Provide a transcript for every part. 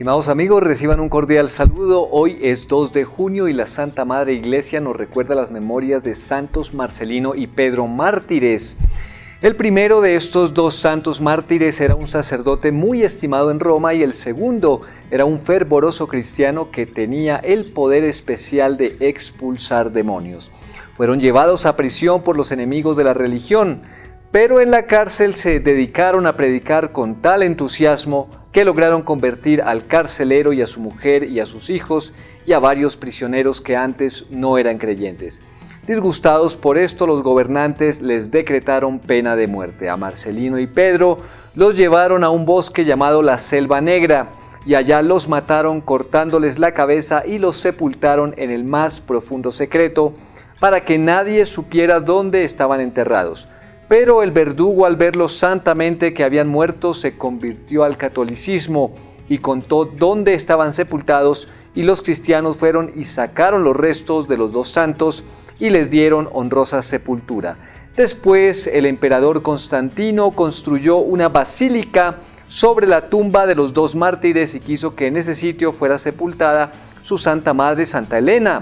Estimados amigos, reciban un cordial saludo. Hoy es 2 de junio y la Santa Madre Iglesia nos recuerda las memorias de Santos Marcelino y Pedro mártires. El primero de estos dos santos mártires era un sacerdote muy estimado en Roma y el segundo era un fervoroso cristiano que tenía el poder especial de expulsar demonios. Fueron llevados a prisión por los enemigos de la religión, pero en la cárcel se dedicaron a predicar con tal entusiasmo que lograron convertir al carcelero y a su mujer y a sus hijos y a varios prisioneros que antes no eran creyentes. Disgustados por esto, los gobernantes les decretaron pena de muerte. A Marcelino y Pedro los llevaron a un bosque llamado la Selva Negra y allá los mataron cortándoles la cabeza y los sepultaron en el más profundo secreto para que nadie supiera dónde estaban enterrados. Pero el verdugo, al verlos santamente que habían muerto, se convirtió al catolicismo y contó dónde estaban sepultados, y los cristianos fueron y sacaron los restos de los dos santos y les dieron honrosa sepultura. Después el emperador Constantino construyó una basílica sobre la tumba de los dos mártires y quiso que en ese sitio fuera sepultada su Santa Madre Santa Elena.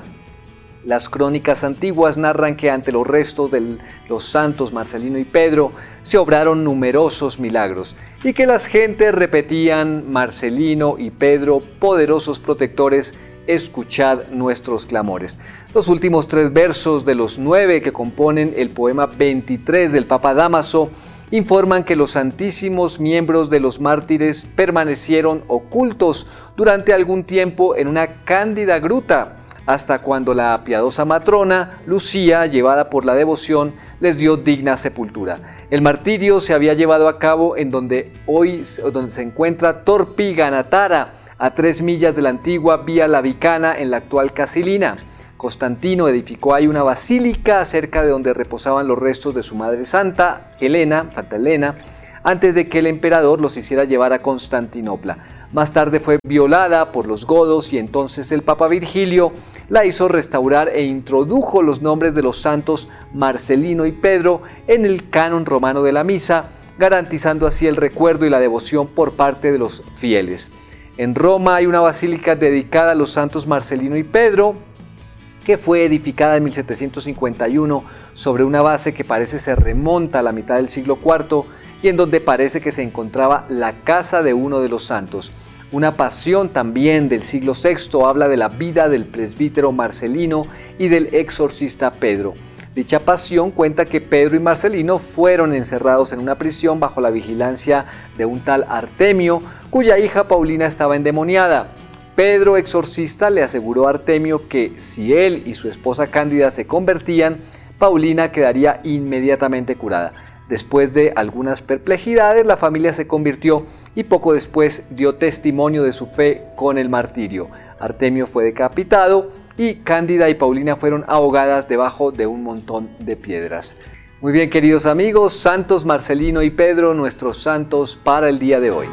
Las crónicas antiguas narran que ante los restos de los santos Marcelino y Pedro se obraron numerosos milagros y que las gentes repetían: Marcelino y Pedro, poderosos protectores, escuchad nuestros clamores. Los últimos 3 versos de los 9 que componen el poema 23 del Papa Dámaso informan que los santísimos miembros de los mártires permanecieron ocultos durante algún tiempo en una cándida gruta, hasta cuando la piadosa matrona Lucía, llevada por la devoción, les dio digna sepultura. El martirio se había llevado a cabo en donde se encuentra Torpiganatara, a 3 millas de la antigua Vía Lavicana en la actual Casilina. Constantino edificó ahí una basílica cerca de donde reposaban los restos de su madre Santa Elena, antes de que el emperador los hiciera llevar a Constantinopla. Más tarde fue violada por los godos y entonces el Papa Virgilio la hizo restaurar e introdujo los nombres de los santos Marcelino y Pedro en el canon romano de la misa, garantizando así el recuerdo y la devoción por parte de los fieles. En Roma hay una basílica dedicada a los santos Marcelino y Pedro, que fue edificada en 1751 sobre una base que parece se remonta a la mitad del siglo IV y en donde parece que se encontraba la casa de uno de los santos. Una pasión también del siglo VI habla de la vida del presbítero Marcelino y del exorcista Pedro. Dicha pasión cuenta que Pedro y Marcelino fueron encerrados en una prisión bajo la vigilancia de un tal Artemio, cuya hija Paulina estaba endemoniada. Pedro, exorcista, le aseguró a Artemio que si él y su esposa Cándida se convertían, Paulina quedaría inmediatamente curada. Después de algunas perplejidades, la familia se convirtió y poco después dio testimonio de su fe con el martirio. Artemio fue decapitado y Cándida y Paulina fueron ahogadas debajo de un montón de piedras. Muy bien, queridos amigos, santos Marcelino y Pedro, nuestros santos para el día de hoy.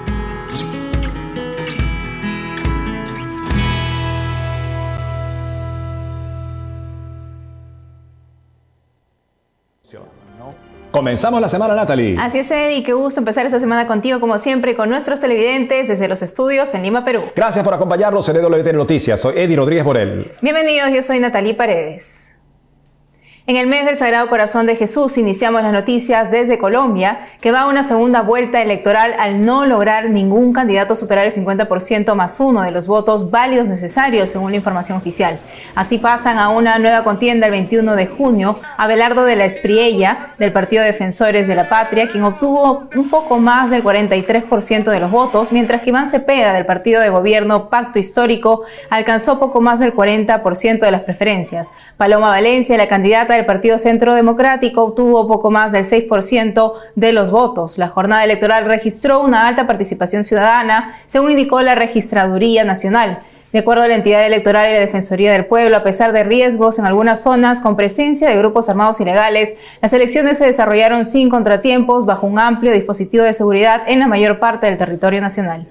Comenzamos la semana, Natalie. Así es, Eddie, qué gusto empezar esta semana contigo, como siempre, con nuestros televidentes desde los estudios en Lima, Perú. Gracias por acompañarnos en EWTN Noticias. Soy Eddie Rodríguez Morel. Bienvenidos, yo soy Natalie Paredes. En el mes del Sagrado Corazón de Jesús iniciamos las noticias desde Colombia, que va a una segunda vuelta electoral al no lograr ningún candidato superar el 50% más uno de los votos válidos necesarios según la información oficial. Así pasan a una nueva contienda el 21 de junio Abelardo de la Espriella del Partido Defensores de la Patria, quien obtuvo un poco más del 43% de los votos, mientras que Iván Cepeda del Partido de Gobierno Pacto Histórico alcanzó poco más del 40% de las preferencias. Paloma Valencia, la candidata del Partido Centro Democrático, obtuvo poco más del 6% de los votos. La jornada electoral registró una alta participación ciudadana, según indicó la Registraduría Nacional. De acuerdo a la entidad electoral y la Defensoría del Pueblo, a pesar de riesgos en algunas zonas con presencia de grupos armados ilegales, las elecciones se desarrollaron sin contratiempos, bajo un amplio dispositivo de seguridad en la mayor parte del territorio nacional.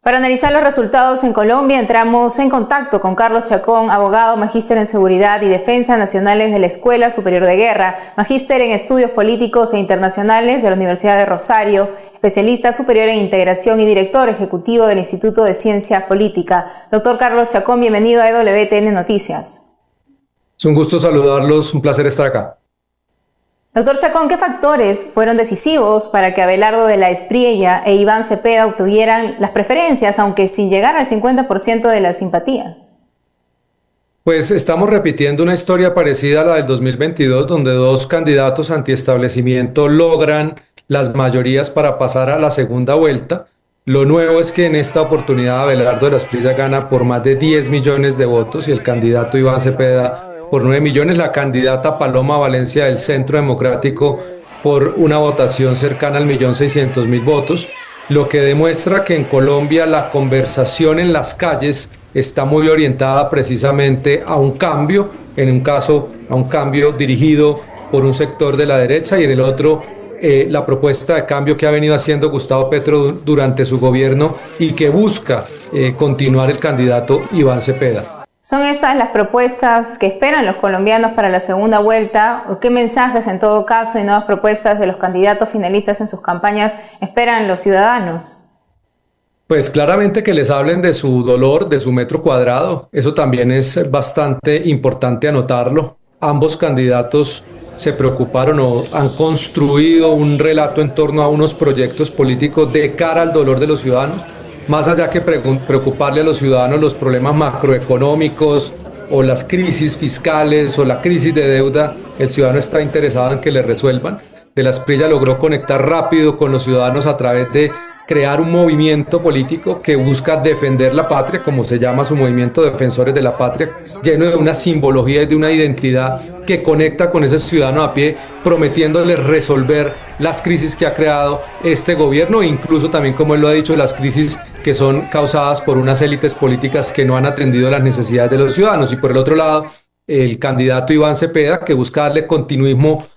Para analizar los resultados en Colombia, entramos en contacto con Carlos Chacón, abogado, magíster en Seguridad y Defensa Nacionales de la Escuela Superior de Guerra, magíster en Estudios Políticos e Internacionales de la Universidad de Rosario, especialista superior en Integración y director ejecutivo del Instituto de Ciencia Política. Doctor Carlos Chacón, bienvenido a EWTN Noticias. Es un gusto saludarlos, un placer estar acá. Doctor Chacón, ¿qué factores fueron decisivos para que Abelardo de la Espriella e Iván Cepeda obtuvieran las preferencias, aunque sin llegar al 50% de las simpatías? Pues estamos repitiendo una historia parecida a la del 2022, donde dos candidatos antiestablecimiento logran las mayorías para pasar a la segunda vuelta. Lo nuevo es que en esta oportunidad Abelardo de la Espriella gana por más de 10 millones de votos y el candidato Iván Cepeda por 9 millones, la candidata Paloma Valencia del Centro Democrático por una votación cercana al 1.600.000 votos, lo que demuestra que en Colombia la conversación en las calles está muy orientada precisamente a un cambio, en un caso a un cambio dirigido por un sector de la derecha y en el otro la propuesta de cambio que ha venido haciendo Gustavo Petro durante su gobierno y que busca continuar el candidato Iván Cepeda. ¿Son estas las propuestas que esperan los colombianos para la segunda vuelta? ¿O qué mensajes, en todo caso, y nuevas propuestas de los candidatos finalistas en sus campañas esperan los ciudadanos? Pues claramente que les hablen de su dolor, de su metro cuadrado. Eso también es bastante importante anotarlo. Ambos candidatos se preocuparon o han construido un relato en torno a unos proyectos políticos de cara al dolor de los ciudadanos. Más allá que preocuparle a los ciudadanos los problemas macroeconómicos o las crisis fiscales o la crisis de deuda, el ciudadano está interesado en que le resuelvan. De la Espriella logró conectar rápido con los ciudadanos a través de crear un movimiento político que busca defender la patria, como se llama su movimiento, Defensores de la Patria, lleno de una simbología y de una identidad que conecta con ese ciudadano a pie, prometiéndole resolver las crisis que ha creado este gobierno e incluso también, como él lo ha dicho, las crisis que son causadas por unas élites políticas que no han atendido las necesidades de los ciudadanos. Y por el otro lado, el candidato Iván Cepeda, que busca darle continuismo